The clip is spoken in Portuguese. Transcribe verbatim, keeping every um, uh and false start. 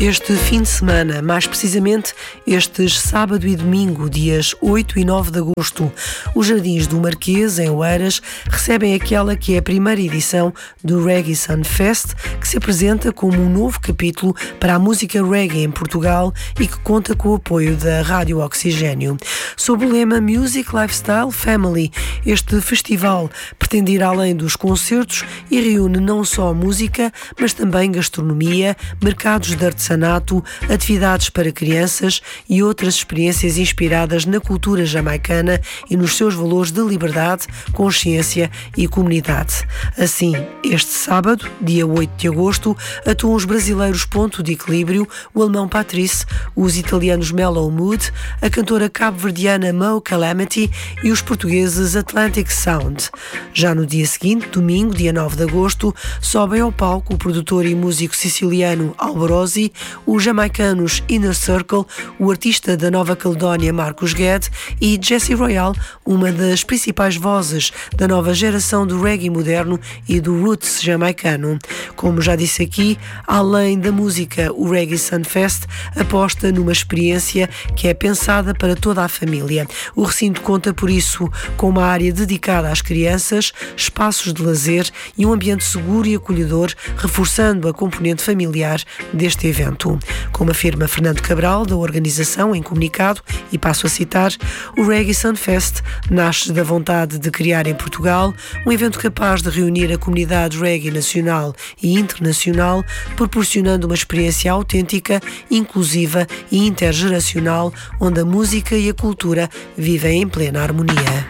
Este fim de semana, mais precisamente estes sábado e domingo, dias oito e nove de agosto, os Jardins do Marquês, em Oeiras, recebem aquela que é a primeira edição do Reggae Sunfest, que se apresenta como um novo capítulo para a música reggae em Portugal e que conta com o apoio da Rádio Oxigênio. Sob o lema Music, Lifestyle, Family, este festival pretende ir além dos concertos e reúne não só música, mas também gastronomia, mercados de artesanato, atividades para crianças e outras experiências inspiradas na cultura jamaicana e nos seus valores de liberdade, consciência e comunidade. Assim, este sábado, dia oito de agosto, atuam os brasileiros Ponto de Equilíbrio, o alemão Patrice, os italianos Mellow Mood, a cantora cabo-verdiana Mo Calamity e os portugueses Atlantic Sound. Já no dia seguinte, domingo, dia nove de agosto, sobem ao palco o produtor e músico siciliano Alborosi, os jamaicanos Inner Circle, o artista da Nova Caledónia Marcos Guedes e Jessie Royale, uma das principais vozes da nova geração do reggae moderno e do roots jamaicano. Como já disse aqui, além da música, o Reggae Sunfest aposta numa experiência que é pensada para toda a família. O recinto conta, por isso, com uma área dedicada às crianças, espaços de lazer e um ambiente seguro e acolhedor, reforçando a componente familiar deste evento. Como afirma Fernando Cabral, da organização, em comunicado, e passo a citar, o Reggae Sunfest nasce da vontade de criar em Portugal um evento capaz de reunir a comunidade reggae nacional e internacional, proporcionando uma experiência autêntica, inclusiva e intergeracional, onde a música e a cultura vivem em plena harmonia.